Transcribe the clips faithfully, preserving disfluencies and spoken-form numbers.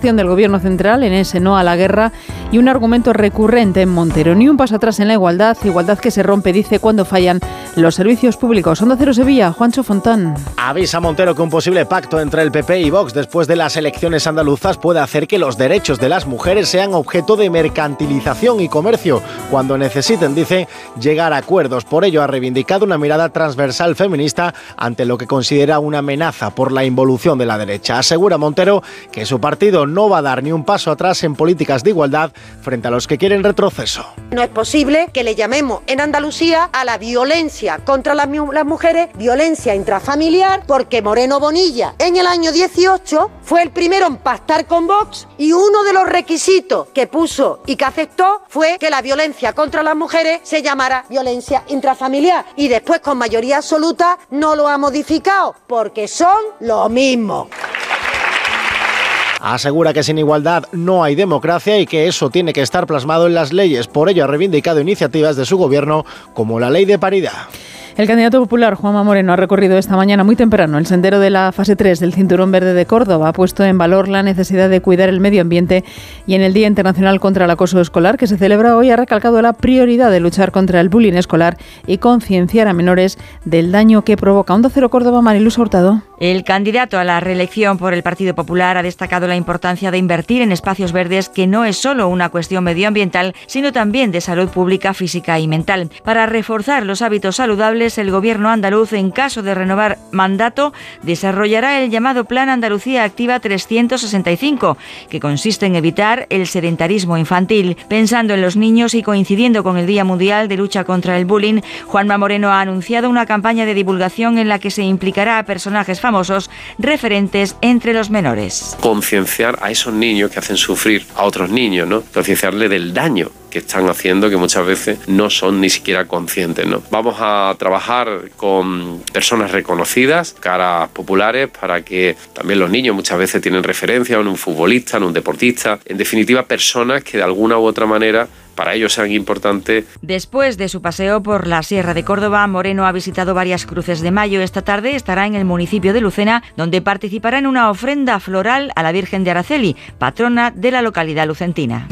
gestión del gobierno central en ese no a la guerra y un argumento recurrente en Montero. Ni un paso atrás en la igualdad, igualdad que se rompe, dice, cuando fallan los servicios públicos. Onda Cero Sevilla, Juancho Fontán. Avisa Montero que un posible pacto entre el P P y Vox después de las elecciones andaluzas puede hacer que los derechos de las mujeres sean objeto de mercantilización y comercio cuando necesiten, dice, llegar a acuerdos. Por ello ha reivindicado una mirada transversal feminista ante lo que considera una amenaza por la involución de la derecha. Asegura Montero que su partido no va a dar ni un paso atrás en políticas de igualdad frente a los que quieren retroceso. No es posible que le llamemos en Andalucía a la violencia contra las, las mujeres violencia intrafamiliar, porque Moreno Bonilla en el año dieciocho fue el primero en pactar con Vox y uno de los requisitos que puso y que aceptó fue que la violencia contra las mujeres se llamara violencia intrafamiliar, y después con mayoría absoluta no lo ha modificado porque son lo mismo. Asegura que sin igualdad no hay democracia y que eso tiene que estar plasmado en las leyes. Por ello ha reivindicado iniciativas de su gobierno como la ley de paridad. El candidato popular Juanma Moreno ha recorrido esta mañana muy temprano el sendero de la fase tres del Cinturón Verde de Córdoba. Ha puesto en valor la necesidad de cuidar el medio ambiente y en el Día Internacional contra el Acoso Escolar, que se celebra hoy, ha recalcado la prioridad de luchar contra el bullying escolar y concienciar a menores del daño que provoca. Onda Cero Córdoba, Mariluz Hurtado. El candidato a la reelección por el Partido Popular ha destacado la importancia de invertir en espacios verdes, que no es solo una cuestión medioambiental, sino también de salud pública, física y mental. Para reforzar los hábitos saludables, el Gobierno andaluz, en caso de renovar mandato, desarrollará el llamado Plan Andalucía Activa trescientos sesenta y cinco, que consiste en evitar el sedentarismo infantil. Pensando en los niños y coincidiendo con el Día Mundial de Lucha contra el Bullying, Juanma Moreno ha anunciado una campaña de divulgación en la que se implicará a personajes famosos referentes entre los menores. Concienciar a esos niños que hacen sufrir a otros niños, ¿no? Concienciarle del daño que están haciendo, que muchas veces no son ni siquiera conscientes, ¿no? Vamos a trabajar con personas reconocidas, caras populares, para que también los niños muchas veces tienen referencia en un futbolista, en un deportista, en definitiva personas que de alguna u otra manera para ellos sean importantes. Después de su paseo por la Sierra de Córdoba, Moreno ha visitado varias cruces de mayo. Esta tarde estará en el municipio de Lucena, donde participará en una ofrenda floral a la Virgen de Araceli, patrona de la localidad lucentina.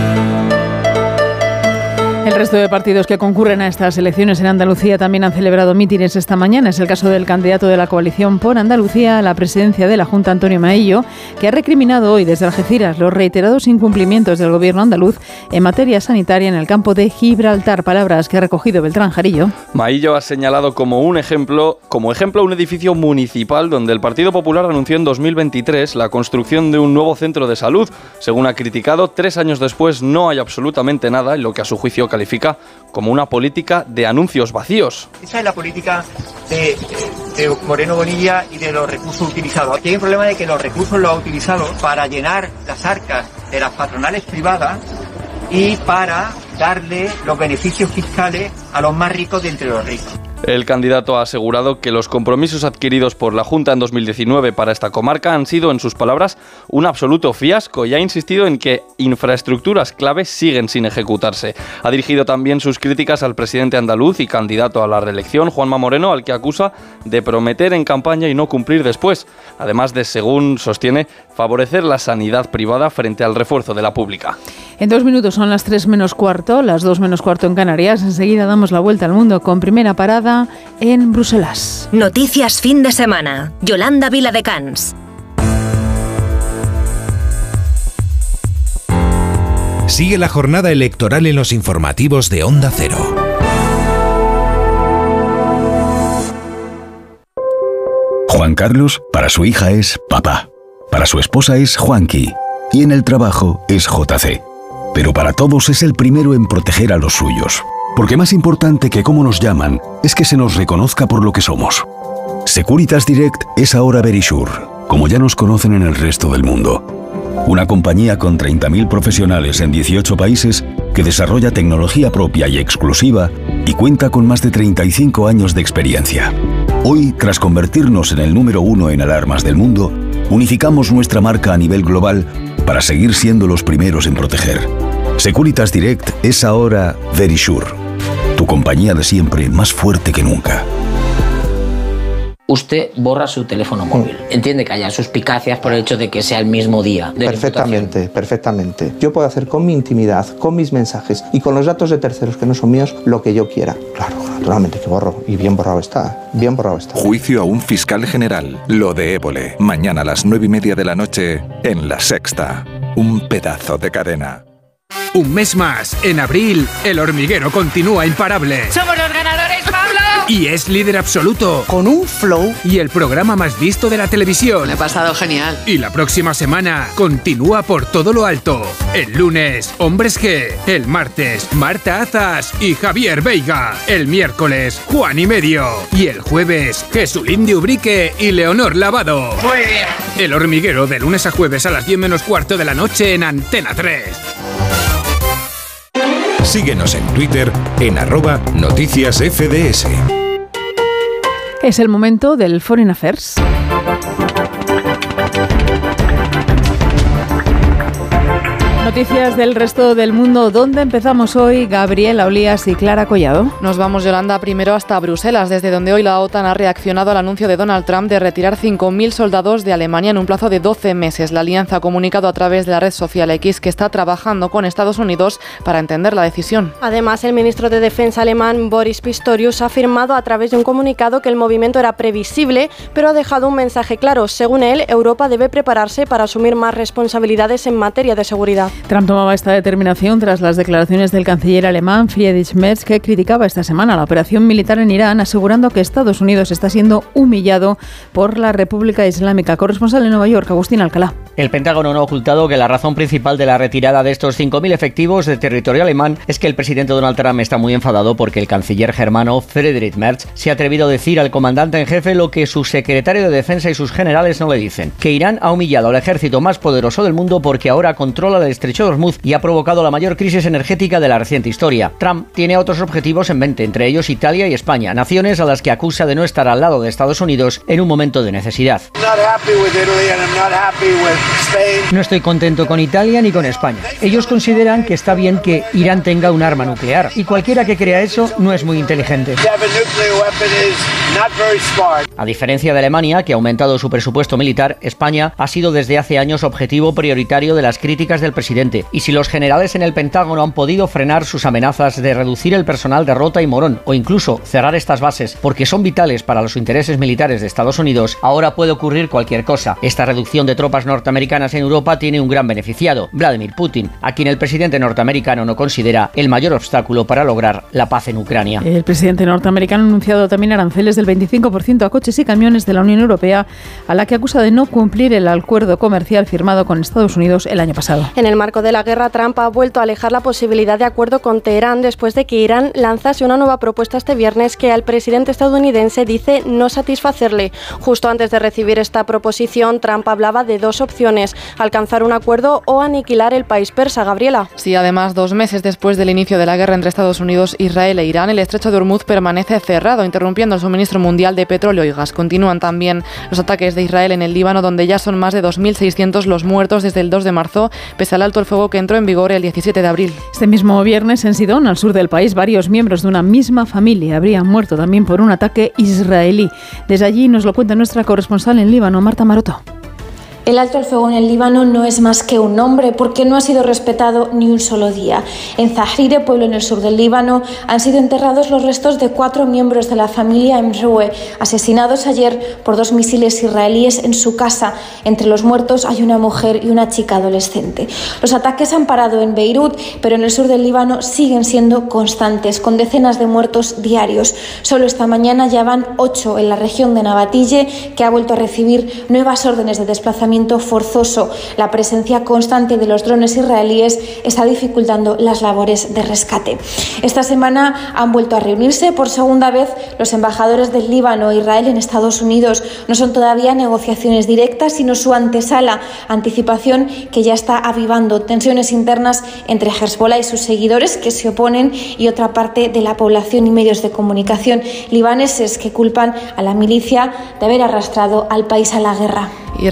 El resto de partidos que concurren a estas elecciones en Andalucía también han celebrado mítines esta mañana. Es el caso del candidato de la coalición por Andalucía a la presidencia de la Junta, Antonio Maillo, que ha recriminado hoy desde Algeciras los reiterados incumplimientos del gobierno andaluz en materia sanitaria en el campo de Gibraltar. Palabras que ha recogido Beltrán Jarillo. Maillo ha señalado como un ejemplo, como ejemplo un edificio municipal donde el Partido Popular anunció en dos mil veintitrés la construcción de un nuevo centro de salud. Según ha criticado, tres años después no hay absolutamente nada en lo que a su juicio califica como una política de anuncios vacíos. Esa es la política de, de Moreno Bonilla y de los recursos utilizados. Aquí hay un problema de que los recursos los ha utilizado para llenar las arcas de las patronales privadas y para darle los beneficios fiscales a los más ricos de entre los ricos. El candidato ha asegurado que los compromisos adquiridos por la Junta en dos mil diecinueve para esta comarca han sido, en sus palabras, un absoluto fiasco, y ha insistido en que infraestructuras claves siguen sin ejecutarse. Ha dirigido también sus críticas al presidente andaluz y candidato a la reelección, Juanma Moreno, al que acusa de prometer en campaña y no cumplir después, además de, según sostiene, favorecer la sanidad privada frente al refuerzo de la pública. En dos minutos son las tres menos cuarto, las dos menos cuarto en Canarias. Enseguida damos la vuelta al mundo con primera parada en Bruselas. Noticias fin de semana. Yolanda Viladecans. Sigue la jornada electoral en los informativos de Onda Cero. Juan Carlos, para su hija es papá. Para su esposa es Juanqui. Y en el trabajo es J C. Pero para todos es el primero en proteger a los suyos. Porque más importante que cómo nos llaman es que se nos reconozca por lo que somos. Securitas Direct es ahora Verisure, como ya nos conocen en el resto del mundo. Una compañía con treinta mil profesionales en dieciocho países que desarrolla tecnología propia y exclusiva y cuenta con más de treinta y cinco años de experiencia. Hoy, tras convertirnos en el número uno en alarmas del mundo, unificamos nuestra marca a nivel global para seguir siendo los primeros en proteger. Securitas Direct es ahora Verisure, tu compañía de siempre más fuerte que nunca. usted borra su teléfono móvil. Entiende que haya suspicacias por el hecho de que sea el mismo día de Perfectamente, perfectamente. Yo puedo hacer con mi intimidad, con mis mensajes y con los datos de terceros que no son míos lo que yo quiera. Claro, naturalmente que borro. Y bien borrado está. Bien borrado está. Juicio a un fiscal general. Lo de Évole. Mañana a las nueve y media de la noche en La Sexta. Un pedazo de cadena. Un mes más, en abril, El Hormiguero continúa imparable. ¡Somos los ganadores, Pablo! Y es líder absoluto. Con un flow. Y el programa más visto de la televisión. Me he pasado genial. Y la próxima semana, continúa por todo lo alto. El lunes, Hombres G. El martes, Marta Azas y Javier Veiga. El miércoles, Juan y Medio. Y el jueves, Jesulín de Ubrique y Leonor Lavado. Muy bien. El Hormiguero, de lunes a jueves a las diez menos cuarto de la noche en Antena tres. Síguenos en Twitter en arroba noticias F D S. Es el momento del Foreign Affairs. Noticias del resto del mundo. ¿Dónde empezamos hoy? Gabriela Olías y Clara Collado. Nos vamos, Yolanda, primero hasta Bruselas, desde donde hoy la OTAN ha reaccionado al anuncio de Donald Trump de retirar cinco mil soldados de Alemania en un plazo de doce meses. La alianza ha comunicado a través de la red social X que está trabajando con Estados Unidos para entender la decisión. Además, el ministro de Defensa alemán Boris Pistorius ha afirmado a través de un comunicado que el movimiento era previsible, pero ha dejado un mensaje claro. Según él, Europa debe prepararse para asumir más responsabilidades en materia de seguridad. Trump tomaba esta determinación tras las declaraciones del canciller alemán Friedrich Merz, que criticaba esta semana la operación militar en Irán, asegurando que Estados Unidos está siendo humillado por la República Islámica. Corresponsal en Nueva York, Agustín Alcalá. El Pentágono no ha ocultado que la razón principal de la retirada de estos cinco mil efectivos de territorio alemán es que el presidente Donald Trump está muy enfadado porque el canciller germano Friedrich Merz se ha atrevido a decir al comandante en jefe lo que su secretario de Defensa y sus generales no le dicen: que Irán ha humillado al ejército más poderoso del mundo porque ahora controla el estrecho de Hormuz y ha provocado la mayor crisis energética de la reciente historia. Trump tiene otros objetivos en mente, entre ellos Italia y España, naciones a las que acusa de no estar al lado de Estados Unidos en un momento de necesidad. No estoy contento con Italia ni con España. Ellos consideran que está bien que Irán tenga un arma nuclear, y cualquiera que crea eso no es muy inteligente. A diferencia de Alemania, que ha aumentado su presupuesto militar, España ha sido desde hace años objetivo prioritario de las críticas del presidente. Y si los generales en el Pentágono han podido frenar sus amenazas de reducir el personal de Rota y Morón, o incluso cerrar estas bases porque son vitales para los intereses militares de Estados Unidos, ahora puede ocurrir cualquier cosa. Esta reducción de tropas norteamericanas en Europa tiene un gran beneficiado: Vladimir Putin, a quien el presidente norteamericano no considera el mayor obstáculo para lograr la paz en Ucrania. El presidente norteamericano ha anunciado también aranceles del veinticinco por ciento a coches y camiones de la Unión Europea, a la que acusa de no cumplir el acuerdo comercial firmado con Estados Unidos el año pasado. En el marco de la guerra, Trump ha vuelto a alejar la posibilidad de acuerdo con Teherán después de que Irán lanzase una nueva propuesta este viernes que al presidente estadounidense dice no satisfacerle. Justo antes de recibir esta proposición, Trump hablaba de dos opciones: alcanzar un acuerdo o aniquilar el país persa. Gabriela. Sí, además, dos meses después del inicio de la guerra entre Estados Unidos, Israel e Irán, el estrecho de Hormuz permanece cerrado, interrumpiendo el suministro mundial de petróleo y gas. Continúan también los ataques de Israel en el Líbano, donde ya son más de dos mil seiscientos los muertos desde el dos de marzo, pese al alto el fuego que entró en vigor el diecisiete de abril. Este mismo viernes, en Sidón, al sur del país, varios miembros de una misma familia habrían muerto también por un ataque israelí. Desde allí nos lo cuenta nuestra corresponsal en Líbano, Marta Maroto. El alto al fuego en el Líbano no es más que un nombre, porque no ha sido respetado ni un solo día. En Zahrire, pueblo en el sur del Líbano, han sido enterrados los restos de cuatro miembros de la familia Emroue, asesinados ayer por dos misiles israelíes en su casa. Entre los muertos hay una mujer y una chica adolescente. Los ataques han parado en Beirut, pero en el sur del Líbano siguen siendo constantes, con decenas de muertos diarios. Solo esta mañana ya van ocho en la región de Nabatille, que ha vuelto a recibir nuevas órdenes de desplazamiento forzoso. La presencia constante de los drones israelíes está dificultando las labores de rescate. Esta semana han vuelto a reunirse por segunda vez los embajadores del Líbano e Israel en Estados Unidos. No son todavía negociaciones directas, sino su antesala, anticipación que ya está avivando tensiones internas entre Hezbollah y sus seguidores, que se oponen, y otra parte de la población y medios de comunicación libaneses que culpan a la milicia de haber arrastrado al país a la guerra. Israel ha detenido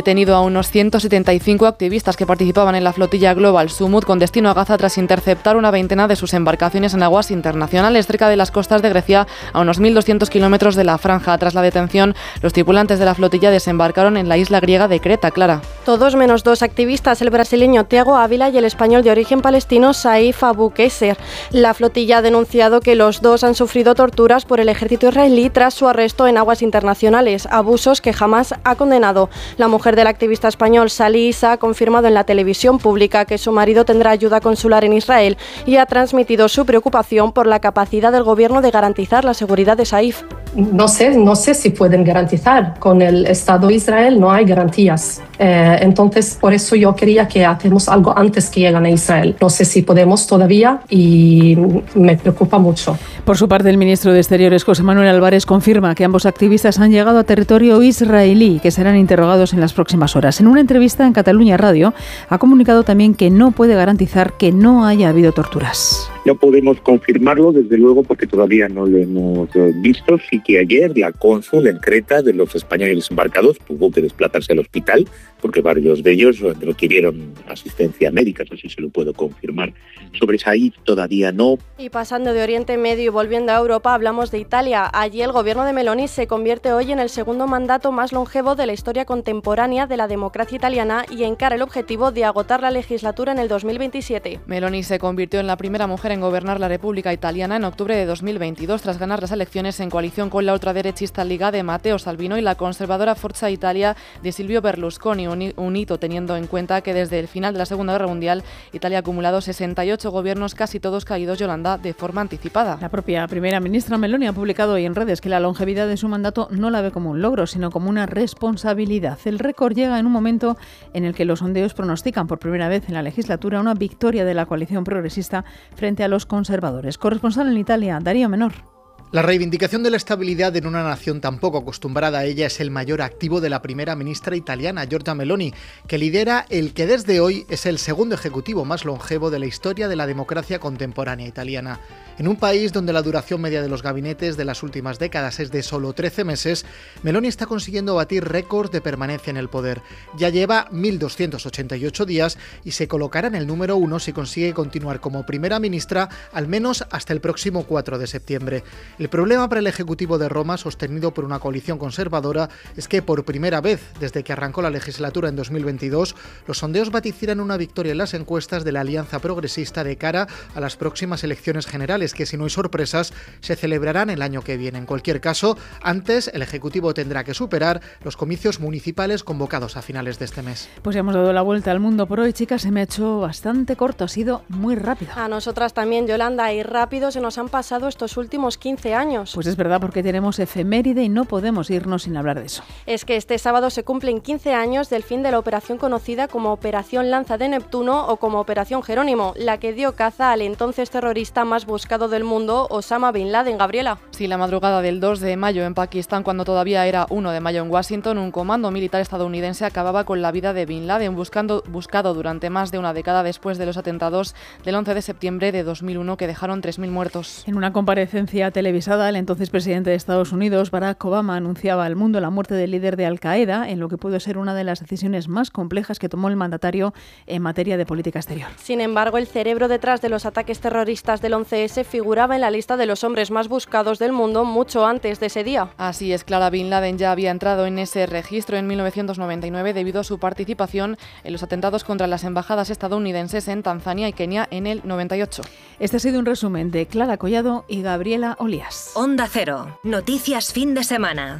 detenido a unos ciento setenta y cinco activistas que participaban en la flotilla Global Sumut con destino a Gaza tras interceptar una veintena de sus embarcaciones en aguas internacionales cerca de las costas de Grecia, a unos mil doscientos kilómetros de la franja. Tras la detención, los tripulantes de la flotilla desembarcaron en la isla griega de Creta. Clara. Todos menos dos activistas, el brasileño Thiago Ávila y el español de origen palestino Saif Abu Qeiser. La flotilla ha denunciado que los dos han sufrido torturas por el ejército israelí tras su arresto en aguas internacionales, abusos que jamás ha condenado. La mujer del activista español Salih Issa ha confirmado en la televisión pública que su marido tendrá ayuda consular en Israel y ha transmitido su preocupación por la capacidad del gobierno de garantizar la seguridad de Saif. No sé, no sé si pueden garantizar. Con el Estado de Israel no hay garantías. Eh, entonces, por eso yo quería que hacemos algo antes que lleguen a Israel. No sé si podemos todavía y me preocupa mucho. Por su parte, el ministro de Exteriores, José Manuel Álvarez, confirma que ambos activistas han llegado a territorio israelí y que serán interrogados en las próximas horas. En una entrevista en Cataluña Radio, ha comunicado también que no puede garantizar que no haya habido torturas. No podemos confirmarlo, desde luego, porque todavía no lo hemos visto. Sí que ayer la cónsul en Creta de los españoles embarcados tuvo que desplazarse al hospital porque varios de ellos requirieron asistencia médica, eso sí se lo puedo confirmar. Sobre Saif todavía no. Y pasando de Oriente Medio y volviendo a Europa, hablamos de Italia. Allí el gobierno de Meloni se convierte hoy en el segundo mandato más longevo de la historia contemporánea de la democracia italiana y encara el objetivo de agotar la legislatura en el dos mil veintisiete. Meloni se convirtió en la primera mujer en gobernar la República Italiana en octubre de dos mil veintidós tras ganar las elecciones en coalición con la ultraderechista Liga de Matteo Salvini y la conservadora Forza Italia de Silvio Berlusconi, un hito teniendo en cuenta que desde el final de la Segunda Guerra Mundial Italia ha acumulado sesenta y ocho gobiernos, casi todos caídos, Yolanda, de forma anticipada. La propia primera ministra Meloni ha publicado hoy en redes que la longevidad de su mandato no la ve como un logro, sino como una responsabilidad. El récord llega en un momento en el que los sondeos pronostican por primera vez en la legislatura una victoria de la coalición progresista frente a los conservadores. Corresponsal en Italia, Darío Menor. La reivindicación de la estabilidad en una nación tan poco acostumbrada a ella es el mayor activo de la primera ministra italiana, Giorgia Meloni, que lidera el que desde hoy es el segundo ejecutivo más longevo de la historia de la democracia contemporánea italiana. En un país donde la duración media de los gabinetes de las últimas décadas es de solo trece meses, Meloni está consiguiendo batir récords de permanencia en el poder. Ya lleva mil doscientos ochenta y ocho días y se colocará en el número uno si consigue continuar como primera ministra al menos hasta el próximo cuatro de septiembre. El problema para el Ejecutivo de Roma, sostenido por una coalición conservadora, es que por primera vez desde que arrancó la legislatura en dos mil veintidós, los sondeos vaticinan una victoria en las encuestas de la Alianza Progresista de cara a las próximas elecciones generales, que si no hay sorpresas se celebrarán el año que viene. En cualquier caso, antes el Ejecutivo tendrá que superar los comicios municipales convocados a finales de este mes. Pues ya hemos dado la vuelta al mundo por hoy, chicas. Se me ha hecho bastante corto, ha sido muy rápido. A nosotras también, Yolanda, y rápido se nos han pasado estos últimos quince años. Pues es verdad, porque tenemos efeméride y no podemos irnos sin hablar de eso. Es que este sábado se cumplen quince años del fin de la operación conocida como Operación Lanza de Neptuno o como Operación Jerónimo, la que dio caza al entonces terrorista más buscado del mundo, Osama Bin Laden. Gabriela. Sí, la madrugada del dos de mayo en Pakistán, cuando todavía era uno de mayo en Washington, un comando militar estadounidense acababa con la vida de Bin Laden, buscando, buscado durante más de una década después de los atentados del once de septiembre de dos mil uno que dejaron tres mil muertos. En una comparecencia televisada, el entonces presidente de Estados Unidos, Barack Obama, anunciaba al mundo la muerte del líder de Al-Qaeda, en lo que pudo ser una de las decisiones más complejas que tomó el mandatario en materia de política exterior. Sin embargo, el cerebro detrás de los ataques terroristas del once ese figuraba en la lista de los hombres más buscados del mundo mucho antes de ese día. Así es, Clara. Bin Laden ya había entrado en ese registro en mil novecientos noventa y nueve debido a su participación en los atentados contra las embajadas estadounidenses en Tanzania y Kenia en el noventa y ocho. Este ha sido un resumen de Clara Collado y Gabriela Olías. Onda Cero. Noticias fin de semana.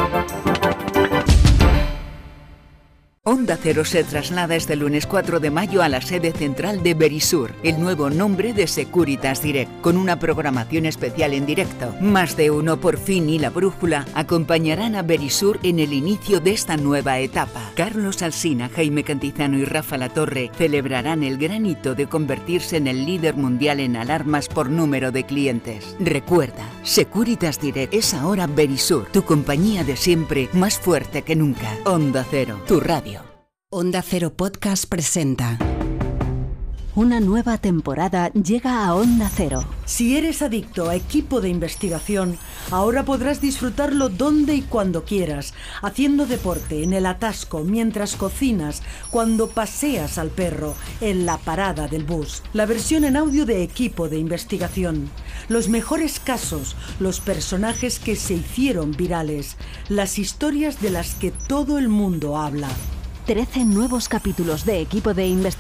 Onda Cero se traslada este lunes cuatro de mayo a la sede central de Verisur, el nuevo nombre de Securitas Direct, con una programación especial en directo. Más de uno por fin y La Brújula acompañarán a Verisur en el inicio de esta nueva etapa. Carlos Alsina, Jaime Cantizano y Rafa Latorre celebrarán el gran hito de convertirse en el líder mundial en alarmas por número de clientes. Recuerda, Securitas Direct es ahora Verisur, tu compañía de siempre, más fuerte que nunca. Onda Cero, tu radio. Onda Cero Podcast presenta Una nueva temporada llega a Onda Cero. Si eres adicto a Equipo de Investigación, ahora podrás disfrutarlo donde y cuando quieras, haciendo deporte, en el atasco, mientras cocinas, cuando paseas al perro, en la parada del bus. La versión en audio de Equipo de Investigación. Los mejores casos, los personajes que se hicieron virales, las historias de las que todo el mundo habla. Trece nuevos capítulos de Equipo de Investigación